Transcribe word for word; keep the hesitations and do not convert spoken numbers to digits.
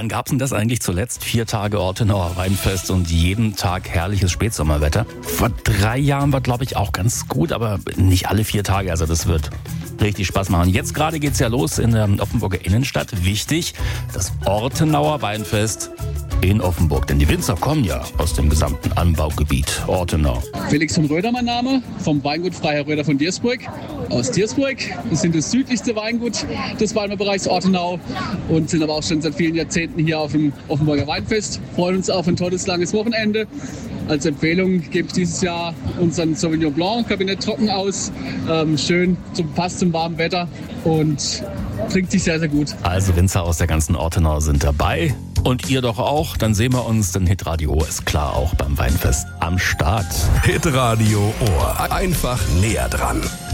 Wann gab's denn das eigentlich zuletzt? Vier Tage Ortenauer Weinfest und jeden Tag herrliches Spätsommerwetter. Vor drei Jahren war, glaube ich, auch ganz gut, aber nicht alle vier Tage. Also das wird richtig Spaß machen. Jetzt gerade geht's ja los in der Offenburger Innenstadt. Wichtig, das Ortenauer Weinfest in Offenburg. Denn die Winzer kommen ja aus dem gesamten Anbaugebiet Ortenau. Felix von Röder mein Name, vom Weingut Freiherr Röder von Diersburg. Aus Diersburg. Wir sind das südlichste Weingut des Weinbaubereichs Ortenau und sind aber auch schon seit vielen Jahrzehnten hier auf dem Offenburger Weinfest. Freuen uns auf ein tolles, langes Wochenende. Als Empfehlung gebe ich dieses Jahr unseren Sauvignon Blanc Kabinett trocken aus. Ähm, schön, zum, passt zum warmen Wetter und trinkt sich sehr, sehr gut. Also Winzer aus der ganzen Ortenau sind dabei. Und ihr doch auch. Dann sehen wir uns, denn Hitradio ist klar auch beim Weinfest am Start. Hitradio Ohr. Einfach näher dran.